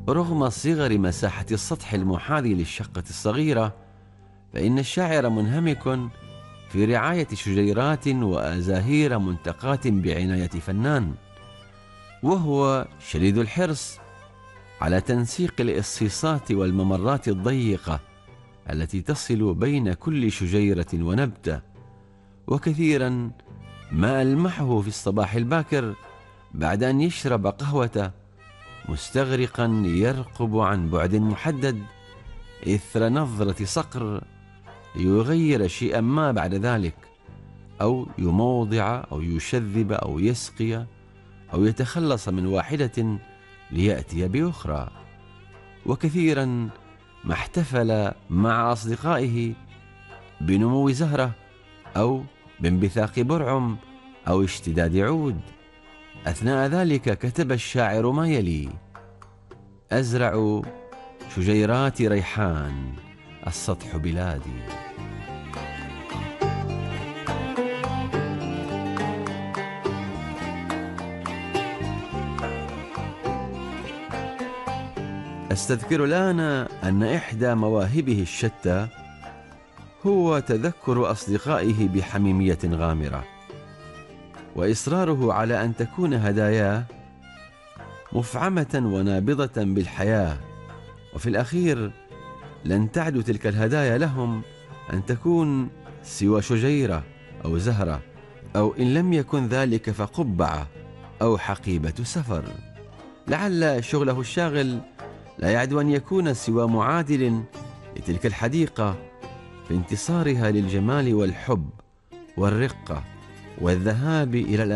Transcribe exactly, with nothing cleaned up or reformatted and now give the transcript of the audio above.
رغم صغر مساحة السطح المحاذي للشقة الصغيرة، فإن الشاعر منهمك في رعاية شجيرات وأزاهير منتقاة بعناية فنان، وهو شديد الحرص على تنسيق الإصيصات والممرات الضيقة التي تصل بين كل شجيرة ونبتة. وكثيرا ما ألمحه في الصباح الباكر بعد أن يشرب قهوة مستغرقا يرقب عن بعد محدد إثر نظرة صقر ليغير شيئا ما بعد ذلك، أو يموضع أو يشذب أو يسقي أو يتخلص من واحدة ليأتي بأخرى. وكثيرا ما احتفل مع أصدقائه بنمو زهرة أو بانبثاق برعم أو اشتداد عود. أثناء ذلك كتب الشاعر ما يلي: أزرع شجيرات ريحان، السطح بلادي. أستذكر الآن أن إحدى مواهبه الشتى هو تذكر أصدقائه بحميمية غامرة، وإصراره على أن تكون هداياه مفعمة ونابضة بالحياة، وفي الأخير لن تعد تلك الهدايا لهم أن تكون سوى شجيرة أو زهرة، أو إن لم يكن ذلك فقبعة أو حقيبة سفر. لعل شغله الشاغل لا يعد أن يكون سوى معادل لتلك الحديقة في انتصارها للجمال والحب والرقة والذهاب إلى